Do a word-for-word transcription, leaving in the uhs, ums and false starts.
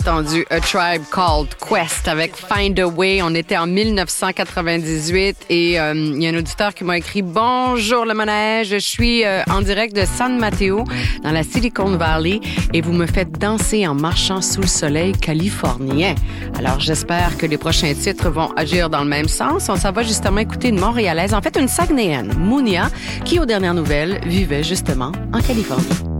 Entendu A Tribe Called Quest avec Find a Way. On était en dix-neuf cent quatre-vingt-dix-huit et il euh, y a un auditeur qui m'a écrit « Bonjour le manège, je suis euh, en direct de San Mateo dans la Silicon Valley et vous me faites danser en marchant sous le soleil californien. » Alors j'espère que les prochains titres vont agir dans le même sens. On s'en va justement écouter une Montréalaise, en fait une Saguenayenne, Mounia, qui aux dernières nouvelles vivait justement en Californie.